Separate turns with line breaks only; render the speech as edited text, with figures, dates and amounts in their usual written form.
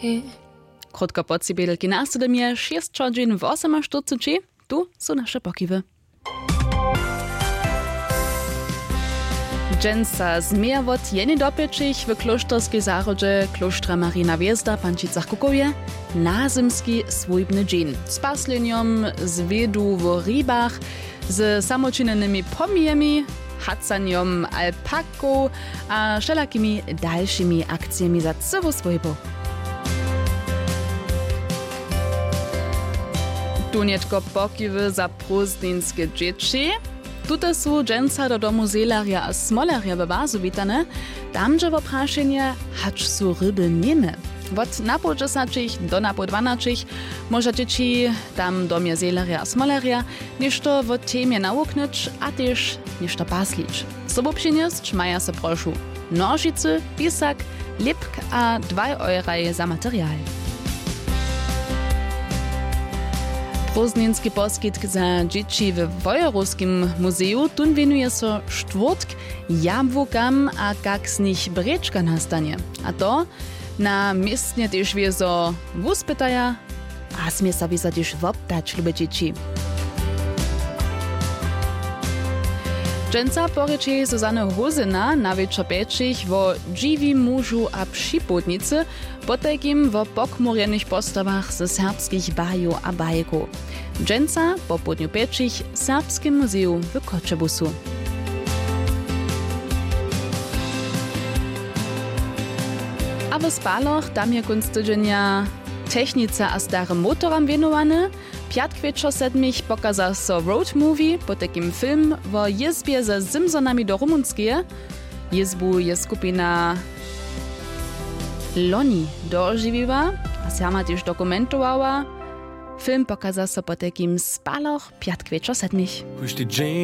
Krótko po cibiedelki następnie 6 godzin 48, tu są nasze pokiwy. Dżęca zmija wot jeny dopieczych w klosztorskiej zarodzie klosztra Marina Wiezda Pančicach Kukowie na zimski swójbny dzień z pasleniom, z wiedu w rybach, z samoczynnymi pomijami, hacaniom alpaką a wszelakimi dalszymi akcjami za całą swojbą. Tu nietko pokiwy za prózdninskie dzieci. Tutaj są dżęca do domu zelaria a smolaria we bazu witane, tam że w praszenie hacz są ryby nieme. Wot napo 10 do napo 12 może dzieci tam domie zelaria a smolaria ništo w temie nauknąć, a też ništo paslić. Sobą przyniosć maja se proszu nożycy, pisak, lipk a 2 € za materiał. Prózdninski poskitk za dzieci w Wojerowskim muzeju tun winuje so czwartk jabłkam a kak z nich breczka nastanie. A to na miestnie też wiezo wuspytaja, a smie sa wiesa też woptać lube dzieci. Dżęca poryczy Zuzanne Hozyna na wieczor peczich wo dziwi mużu a przyputnicy, potekim wo pokmurjenych postawach ze serbskich baju a bajku. Dżęca po południu peczich w Serbskim muzeum w Koczebusu. A w Spaloch tam je kunst tydzienia technice a starym motorom wienowane. Piatk wieczor 7 pokazał so road movie, po takim film o jezbie ze Simpsonami do Rumunskie. Jezbu je skupina Loni dożywiła, a sama też dokumentowała. Film pokazał so po takim Spaloch piatk wieczor 7.